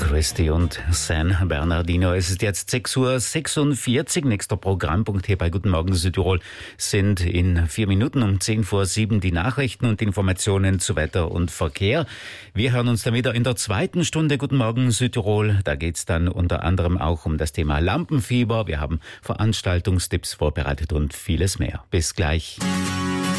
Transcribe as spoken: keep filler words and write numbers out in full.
Christie und San Bernardino. Es ist jetzt sechs Uhr sechsundvierzig. Nächster Programmpunkt hier bei Guten Morgen Südtirol sind in vier Minuten um zehn vor sieben die Nachrichten und Informationen zu Wetter und Verkehr. Wir hören uns dann wieder in der zweiten Stunde Guten Morgen Südtirol. Da geht es dann unter anderem auch um das Thema Lampenfieber. Wir haben Veranstaltungstipps vorbereitet und vieles mehr. Bis gleich.